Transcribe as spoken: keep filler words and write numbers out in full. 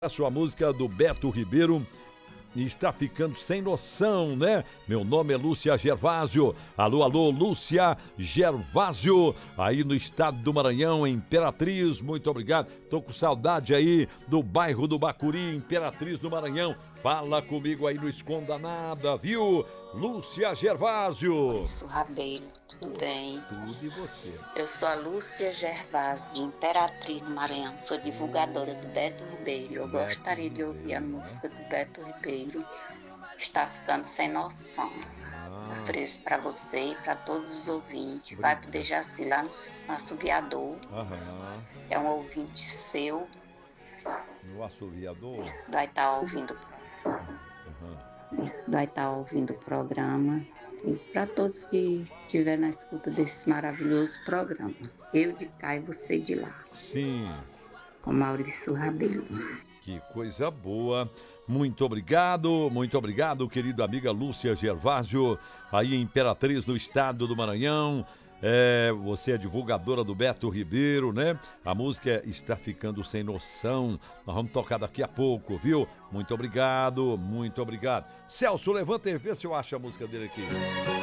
A sua música do Beto Ribeiro está ficando sem noção, né? Meu nome é Lúcia Gervásio. Alô, alô, Lúcia Gervásio, aí no estado do Maranhão, Imperatriz, muito obrigado. Tô com saudade aí do bairro do Bacuri, Imperatriz do Maranhão. Fala comigo aí, não esconda nada, viu? Lúcia Gervásio. Isso, Rabelo, tudo bem? Tudo e você? Eu sou a Lúcia Gervásio, de Imperatriz do Maranhão, sou divulgadora do Beto Ribeiro. Eu Beto gostaria de ouvir a música do Beto Ribeiro, Está Ficando Sem Noção. Ah. Ofereço para você e para todos os ouvintes. Vai pro Dejaci lá no, no Assoviador, Aham. que é um ouvinte seu, No Assoviador? vai estar ouvindo, Aham. vai estar ouvindo o programa. E para todos que estiverem na escuta desse maravilhoso programa. Eu de cá e você de lá. Sim. Com Maurício Rabelo. Que coisa boa. Muito obrigado, muito obrigado, querida amiga Lúcia Gervásio, aí em Imperatriz do estado do Maranhão. É, você é divulgadora do Beto Ribeiro, né? A música Está Ficando Sem Noção. Nós vamos tocar daqui a pouco, viu? Muito obrigado, muito obrigado. Celso, levanta e vê se eu acho a música dele aqui.